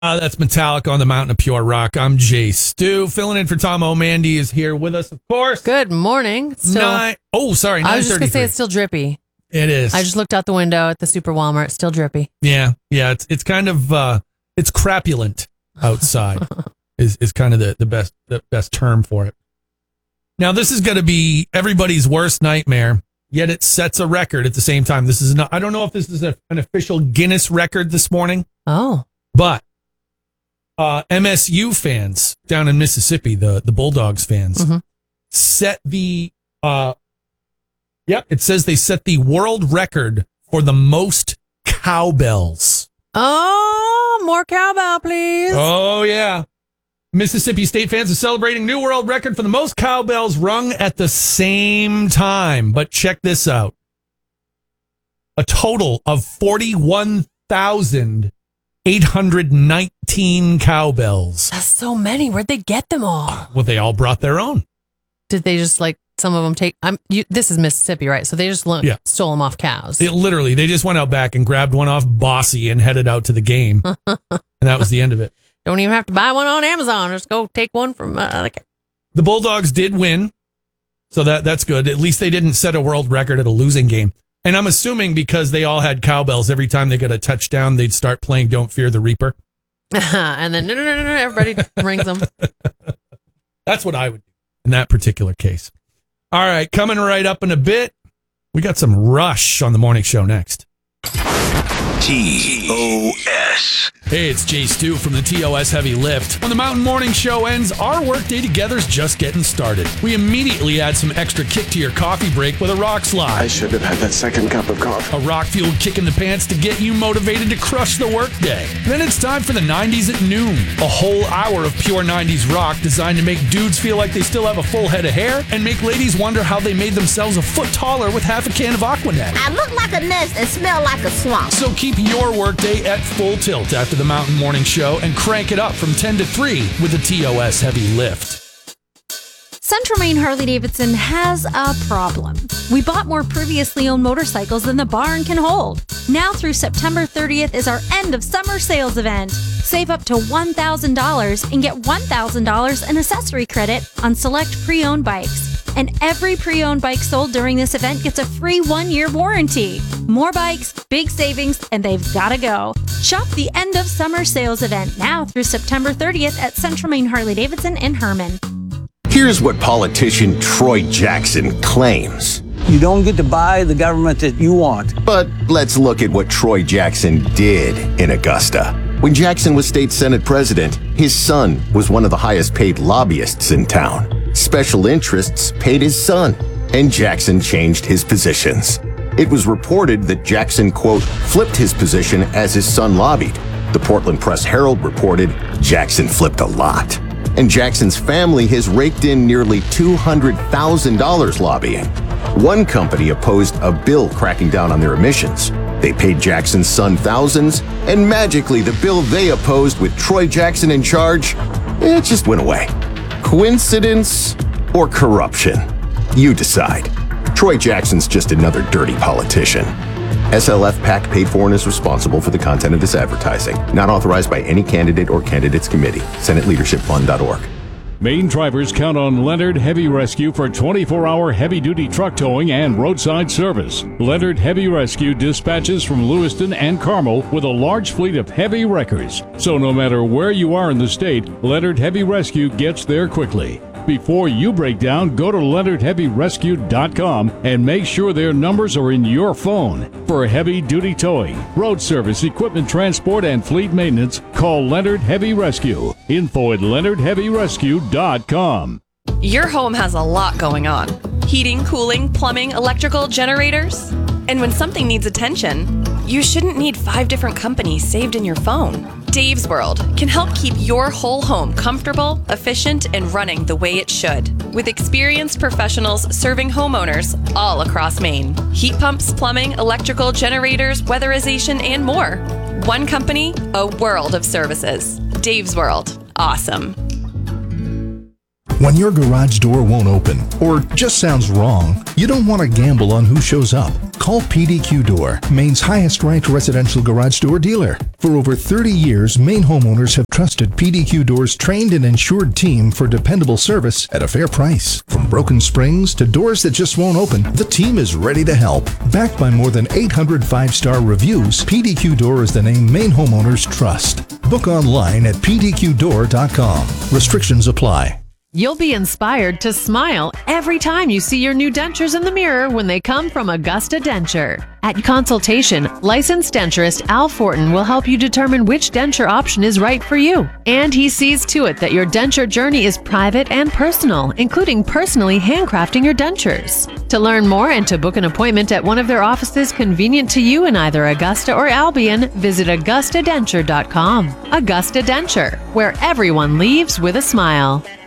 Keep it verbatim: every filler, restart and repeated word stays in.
Uh, that's Metallica on the Mountain of Pure Rock. I'm Jay Stu, filling in for Tom O'Mandy is here with us, of course. Good morning. Still, Nine, oh, sorry, I was just going to say it's still drippy. It is. I just looked out the window at the Super Walmart. It's still drippy. Yeah, yeah. It's it's kind of uh, it's crapulent outside. is is kind of the, the best the best term for it. Now this is going to be everybody's worst nightmare. Yet it sets a record at the same time. This is not. I don't know if this is a, an official Guinness record this morning. Oh, but. Uh, M S U fans down in Mississippi, the, the Bulldogs fans, mm-hmm. set the, uh, yep, it says they set the world record for the most cowbells. Oh, more cowbell, please. Oh, yeah. Mississippi State fans are celebrating new world record for the most cowbells rung at the same time. But check this out. A total of forty-one thousand eight hundred nineteen cowbells. That's so many. Where'd they get them all? Well, they all brought their own. Did they just like some of them take? I'm. You, this is Mississippi, right? So they just lo- yeah. stole them off cows. It, literally, they just went out back and grabbed one off Bossy and headed out to the game, and that was the end of it. Don't even have to buy one on Amazon. Just go take one from. Uh, the, the Bulldogs did win, so that that's good. At least they didn't set a world record at a losing game. And I'm assuming because they all had cowbells, every time they got a touchdown, they'd start playing Don't Fear the Reaper. and then no, no, no, no, everybody rings them. That's what I would do in that particular case. All right, coming right up in a bit, we got some Rush on the morning show next. T O S. Hey, it's Jay Stu from the T O S Heavy Lift. When the Mountain Morning Show ends, our workday together's just getting started. We immediately add some extra kick to your coffee break with a rock slide. I should have had that second cup of coffee. A rock-fueled kick in the pants to get you motivated to crush the workday. Then it's time for the nineties at noon. A whole hour of pure nineties rock designed to make dudes feel like they still have a full head of hair and make ladies wonder how they made themselves a foot taller with half a can of Aquanet. I look like a mess and smell like a swamp. So keep your workday at full tilt after the Mountain Morning Show and crank it up from ten to three with the T O S Heavy Lift. Central Maine Harley-Davidson has a problem. We bought more previously owned motorcycles than the barn can hold. Now through September thirtieth is our end of summer sales event. Save up to one thousand dollars and get one thousand dollars in accessory credit on select pre-owned bikes. And every pre-owned bike sold during this event gets a free one-year warranty. More bikes, big savings, and they've got to go. Shop the end of summer sales event now through September thirtieth at Central Maine Harley-Davidson in Herman. Here's what politician Troy Jackson claims. You don't get to buy the government that you want. But let's look at what Troy Jackson did in Augusta. When Jackson was state senate president, his son was one of the highest paid lobbyists in town. Special interests paid his son, and Jackson changed his positions. It was reported that Jackson, quote, flipped his position as his son lobbied. The Portland Press-Herald reported Jackson flipped a lot. And Jackson's family has raked in nearly two hundred thousand dollars lobbying. One company opposed a bill cracking down on their emissions. They paid Jackson's son thousands, and magically the bill they opposed with Troy Jackson in charge, it just went away. Coincidence or corruption? You decide. Troy Jackson's just another dirty politician. S L F PAC paid for and is responsible for the content of this advertising. Not authorized by any candidate or candidates committee. Senate Leadership Fund dot org. Maine drivers count on Leonard Heavy Rescue for twenty-four hour heavy-duty truck towing and roadside service. Leonard Heavy Rescue dispatches from Lewiston and Carmel with a large fleet of heavy wreckers. So no matter where you are in the state, Leonard Heavy Rescue gets there quickly. Before you break down, go to Leonard Heavy Rescue dot com and make sure their numbers are in your phone. For heavy-duty towing, road service, equipment transport, and fleet maintenance, call Leonard Heavy Rescue. Info at Leonard Heavy Rescue dot com. Your home has a lot going on. Heating, cooling, plumbing, electrical, generators. And when something needs attention, you shouldn't need five different companies saved in your phone. Dave's World can help keep your whole home comfortable, efficient, and running the way it should. With experienced professionals serving homeowners all across Maine. Heat pumps, plumbing, electrical, generators, weatherization, and more. One company, a world of services. Dave's World. Awesome. When your garage door won't open or just sounds wrong, you don't want to gamble on who shows up. Call P D Q Door, Maine's highest-ranked residential garage door dealer. For over thirty years, Maine homeowners have trusted P D Q Door's trained and insured team for dependable service at a fair price. From broken springs to doors that just won't open, the team is ready to help. Backed by more than eight hundred five-star reviews, P D Q Door is the name Maine homeowners trust. Book online at p d q door dot com. Restrictions apply. You'll be inspired to smile every time you see your new dentures in the mirror when they come from Augusta Denture. At consultation, licensed denturist Al Fortin will help you determine which denture option is right for you. And he sees to it that your denture journey is private and personal, including personally handcrafting your dentures. To learn more and to book an appointment at one of their offices convenient to you in either Augusta or Albion, visit augusta denture dot com. Augusta Denture, where everyone leaves with a smile.